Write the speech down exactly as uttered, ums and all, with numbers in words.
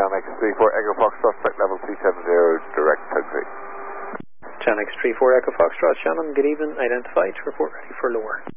Jan X three four Echo Foxtrot, flight level three seven zero, direct taxi. Jan X three four Echo Foxtrot, Shannon, good evening, identified, report ready for lower.